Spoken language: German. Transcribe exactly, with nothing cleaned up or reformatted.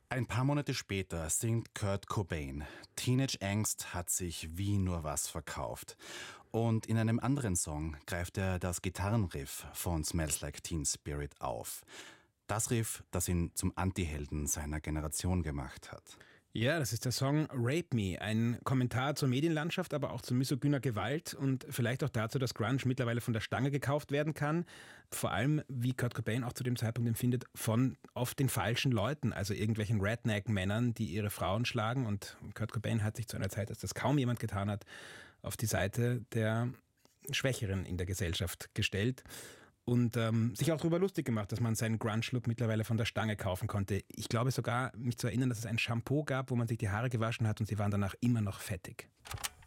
Ein paar Monate später singt Kurt Cobain: Teenage Angst hat sich wie nur was verkauft. Und in einem anderen Song greift er das Gitarrenriff von Smells Like Teen Spirit auf. Das Riff, das ihn zum Antihelden seiner Generation gemacht hat. Ja, das ist der Song Rape Me, ein Kommentar zur Medienlandschaft, aber auch zu misogyner Gewalt und vielleicht auch dazu, dass Grunge mittlerweile von der Stange gekauft werden kann. Vor allem, wie Kurt Cobain auch zu dem Zeitpunkt empfindet, von oft den falschen Leuten, also irgendwelchen Redneck-Männern, die ihre Frauen schlagen. Und Kurt Cobain hat sich zu einer Zeit, als das kaum jemand getan hat, auf die Seite der Schwächeren in der Gesellschaft gestellt. Und ähm, sich auch darüber lustig gemacht, dass man seinen Grunge-Look mittlerweile von der Stange kaufen konnte. Ich glaube sogar, mich zu erinnern, dass es ein Shampoo gab, wo man sich die Haare gewaschen hat und sie waren danach immer noch fettig.